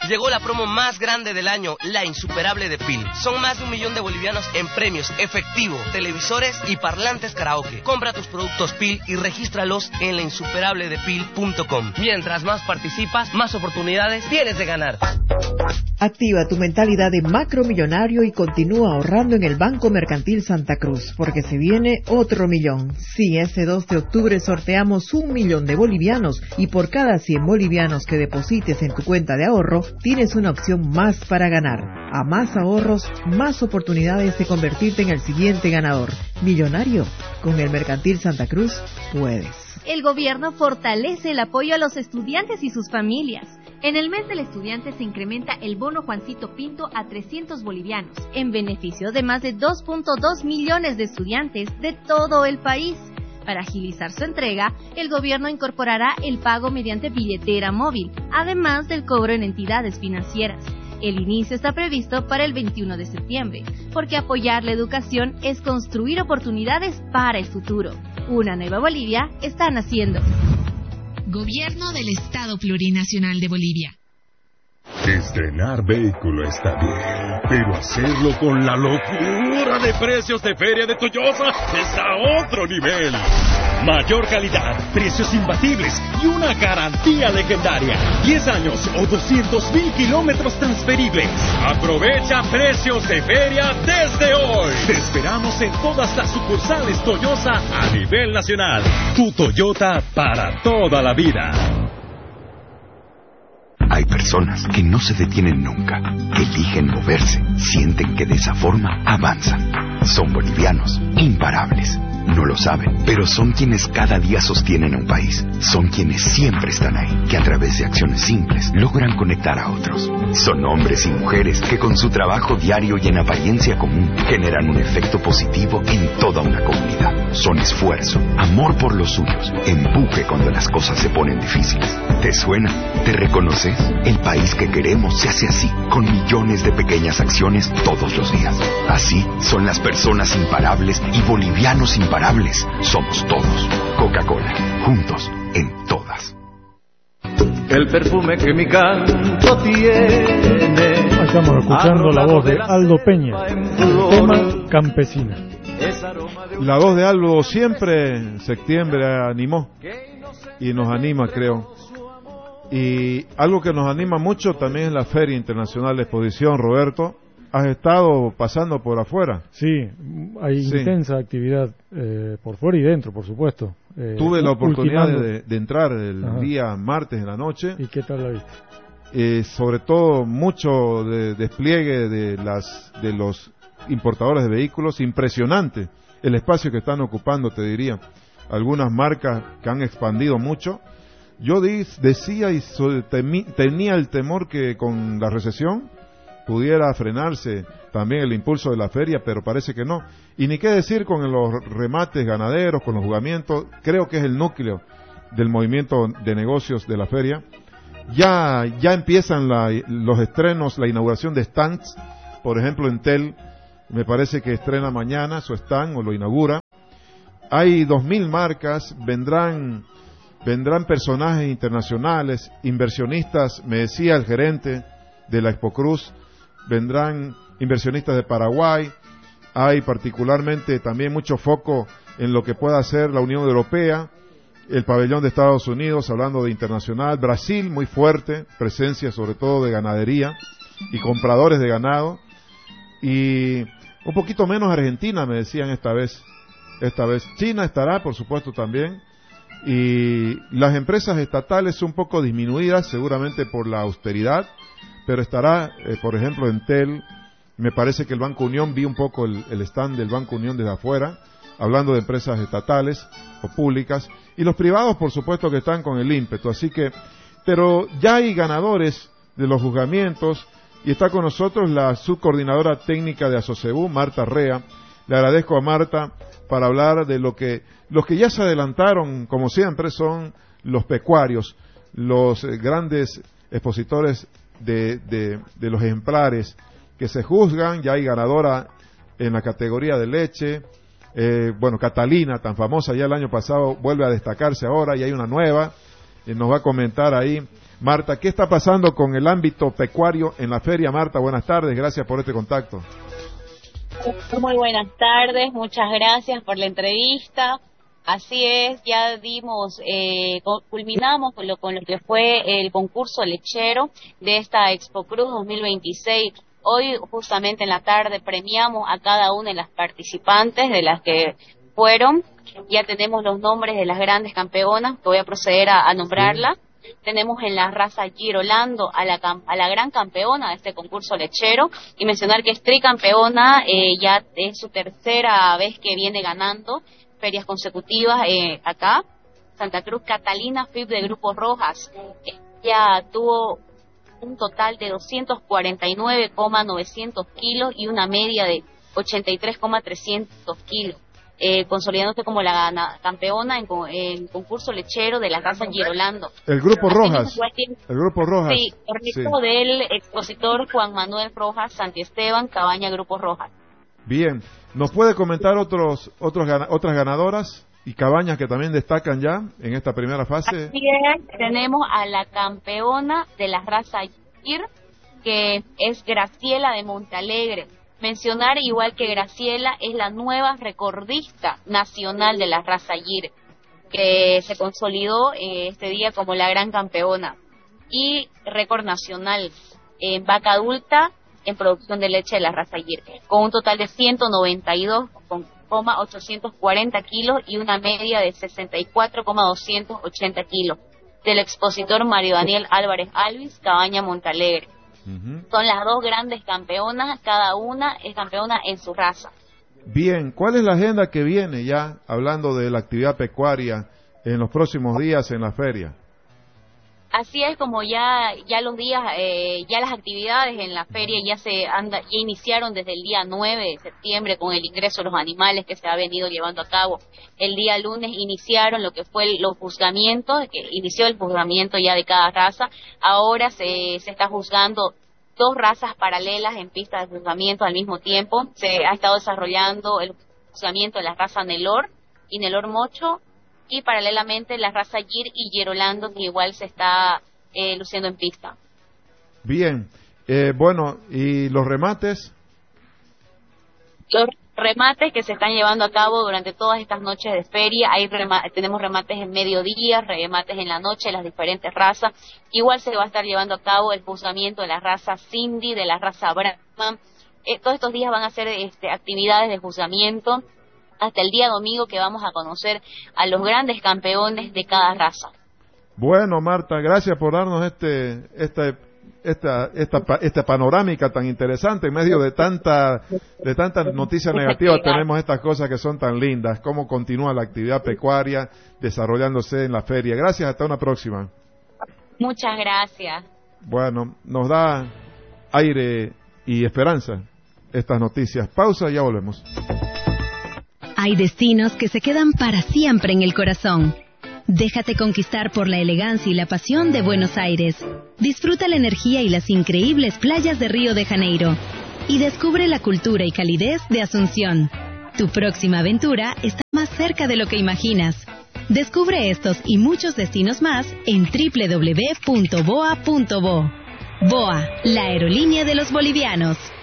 Llegó la promo más grande del año, la insuperable de PIL. Son más de 1 millón de bolivianos en premios, efectivo, televisores y parlantes karaoke. Compra tus productos PIL y regístralos en lainsuperabledepil.com. Mientras más participas, más oportunidades tienes de ganar. Activa tu mentalidad de macromillonario y continúa ahorrando en el Banco Mercantil Santa Cruz, porque se viene otro millón. Sí, ese 2 de octubre sorteamos 1 millón de bolivianos y por cada 100 bolivianos que deposites en tu cuenta de ahorro, tienes una opción más para ganar. A más ahorros, más oportunidades de convertirte en el siguiente ganador. Millonario, con el Mercantil Santa Cruz, puedes. El gobierno fortalece el apoyo a los estudiantes y sus familias. En el mes del estudiante se incrementa el bono Juancito Pinto a 300 bolivianos, en beneficio de más de 2.2 millones de estudiantes de todo el país. Para agilizar su entrega, el gobierno incorporará el pago mediante billetera móvil, además del cobro en entidades financieras. El inicio está previsto para el 21 de septiembre, porque apoyar la educación es construir oportunidades para el futuro. Una nueva Bolivia está naciendo. Gobierno del Estado Plurinacional de Bolivia. Estrenar vehículo está bien, pero hacerlo con la locura de precios de Feria de Toyota es a otro nivel. Mayor calidad, precios imbatibles y una garantía legendaria. 10 años o 200,000 kilómetros transferibles. Aprovecha precios de feria desde hoy. Te esperamos en todas las sucursales Toyota a nivel nacional. Tu Toyota para toda la vida. Hay personas que no se detienen nunca, eligen moverse, sienten que de esa forma avanzan. Son bolivianos, imparables. No lo saben, pero son quienes cada día sostienen a un país. Son quienes siempre están ahí, que a través de acciones simples logran conectar a otros. Son hombres y mujeres que con su trabajo diario y en apariencia común generan un efecto positivo en toda una comunidad. Son esfuerzo, amor por los suyos, empuje cuando las cosas se ponen difíciles. ¿Te suena? ¿Te reconoces? El país que queremos se hace así, con millones de pequeñas acciones todos los días. Así son las personas imparables y bolivianos imparables. Somos todos. Coca-Cola, juntos en todas. El perfume que mi canto tiene. Estamos escuchando la voz de Aldo Peña, el tema Campesina. La voz de Aldo siempre en septiembre animó y nos anima, creo. Y algo que nos anima mucho también es la Feria Internacional de Exposición. Roberto, ¿has estado pasando por afuera? Sí, hay intensa actividad por fuera y dentro, por supuesto. Tuve la oportunidad de entrar el día martes en la noche. ¿Y qué tal la viste? Sobre todo mucho de despliegue de los importadores de vehículos, impresionante el espacio que están ocupando, te diría. Algunas marcas que han expandido mucho. Yo decía y tenía el temor que con la recesión pudiera frenarse también el impulso de la feria, pero parece que no. Y ni qué decir con los remates ganaderos, con los jugamientos, creo que es el núcleo del movimiento de negocios de la feria. Ya empiezan los estrenos, la inauguración de stands, por ejemplo Entel, me parece que estrena mañana su stand o lo inaugura. Hay 2.000 marcas, vendrán personajes internacionales, inversionistas, me decía el gerente de la Expo Cruz, vendrán inversionistas de Paraguay, hay particularmente también mucho foco en lo que pueda hacer la Unión Europea, el pabellón de Estados Unidos, hablando de internacional, Brasil muy fuerte, presencia sobre todo de ganadería y compradores de ganado, y un poquito menos Argentina, me decían esta vez. China estará, por supuesto, también, y las empresas estatales un poco disminuidas, seguramente por la austeridad, pero estará, por ejemplo, Entel. Me parece que el Banco Unión, vi un poco el stand del Banco Unión desde afuera, hablando de empresas estatales o públicas, y los privados, por supuesto, que están con el ímpetu. Así que, pero ya hay ganadores de los juzgamientos, y está con nosotros la subcoordinadora técnica de Asocebú, Marta Rea. Le agradezco a Marta para hablar de los que ya se adelantaron, como siempre, son los pecuarios, los grandes expositores de los ejemplares que se juzgan. Ya hay ganadora en la categoría de leche, Catalina, tan famosa ya el año pasado, vuelve a destacarse ahora, y hay una nueva, nos va a comentar ahí Marta, ¿qué está pasando con el ámbito pecuario en la feria? Marta, buenas tardes, gracias por este contacto. Muy buenas tardes, muchas gracias por la entrevista. Así es, ya culminamos con lo que fue el concurso lechero de esta Expo Cruz 2026. Hoy, justamente en la tarde, premiamos a cada una de las participantes de las que fueron. Ya tenemos los nombres de las grandes campeonas, que voy a proceder a nombrarlas. Tenemos en la raza Girolando a la gran campeona de este concurso lechero, y mencionar que es tricampeona, ya es su tercera vez que viene ganando ferias consecutivas acá. Santa Cruz, Catalina Fib de Grupo Rojas. Ella tuvo un total de 249,900 kilos y una media de 83,300 kilos. Consolidándose como la campeona en concurso lechero de la raza Girolando. El Grupo Rojas. El Grupo Rojas. Sí, correcto, del expositor Juan Manuel Rojas Santiesteban, Cabaña Grupo Rojas. Bien, ¿nos puede comentar otras ganadoras y cabañas que también destacan ya en esta primera fase? Así es, tenemos a la campeona de la raza Gir, que es Graciela de Montalegre. Mencionar, igual que Graciela, es la nueva recordista nacional de la raza Gir, que se consolidó este día como la gran campeona. Y récord nacional en vaca adulta en producción de leche de la raza Gir, con un total de 192,840 kilos y una media de 64,280 kilos, del expositor Mario Daniel Álvarez Alvis, Cabaña Montalegre. Son las dos grandes campeonas, cada una es campeona en su raza. Bien, ¿cuál es la agenda que viene ya, hablando de la actividad pecuaria, en los próximos días en la feria? Así es, como ya los días, ya las actividades en la feria ya iniciaron desde el día 9 de septiembre con el ingreso de los animales que se ha venido llevando a cabo. El día lunes iniciaron lo que fue los juzgamientos, que inició el juzgamiento ya de cada raza. Ahora se está juzgando dos razas paralelas en pista de juzgamiento al mismo tiempo. Se ha estado desarrollando el juzgamiento de la raza Nelor y Nelor Mocho, y paralelamente la raza Gir y Girolando, que igual se está luciendo en pista. Bien, bueno, ¿y los remates? Los remates que se están llevando a cabo durante todas estas noches de feria, tenemos remates en mediodía, remates en la noche, las diferentes razas. Igual se va a estar llevando a cabo el juzgamiento de la raza Cindy, de la raza Brahman. Todos estos días van a ser actividades de juzgamiento, hasta el día domingo, que vamos a conocer a los grandes campeones de cada raza. Bueno, Marta, gracias por darnos esta panorámica tan interesante. En medio de tanta noticia negativa tenemos estas cosas que son tan lindas. Cómo continúa la actividad pecuaria desarrollándose en la feria. Gracias, hasta una próxima. Muchas gracias. Bueno, nos da aire y esperanza estas noticias. Pausa y ya volvemos. Hay destinos que se quedan para siempre en el corazón. Déjate conquistar por la elegancia y la pasión de Buenos Aires. Disfruta la energía y las increíbles playas de Río de Janeiro. Y descubre la cultura y calidez de Asunción. Tu próxima aventura está más cerca de lo que imaginas. Descubre estos y muchos destinos más en www.boa.bo. BOA, la aerolínea de los bolivianos.